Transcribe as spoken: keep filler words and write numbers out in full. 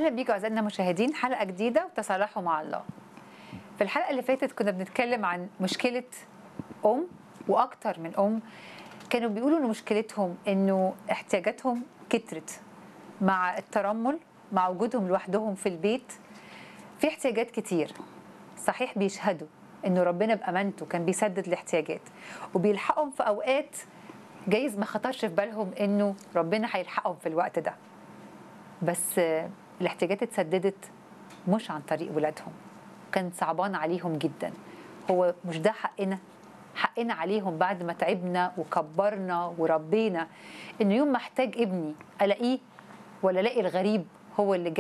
اهلا بيكم اعزائنا المشاهدين، حلقه جديده وتصالحوا مع الله. في الحلقه اللي فاتت كنا بنتكلم عن مشكله ام واكتر من ام كانوا بيقولوا ان مشكلتهم انه احتياجاتهم كترت مع الترمل، مع وجودهم لوحدهم في البيت. في احتياجات كتير، صحيح بيشهدوا انه ربنا بامانته كان بيسدد الاحتياجات وبيلحقهم في اوقات جايز ما خطرش في بالهم انه ربنا هيلحقهم في الوقت ده، بس الاحتياجات اتسددت مش عن طريق ولادهم، كان صعبان عليهم جدا. هو مش ده حقنا؟ حقنا عليهم بعد ما تعبنا وكبرنا وربينا، انه يوم ما احتاج ابني الاقيه ولا الاقي الغريب هو اللي جاي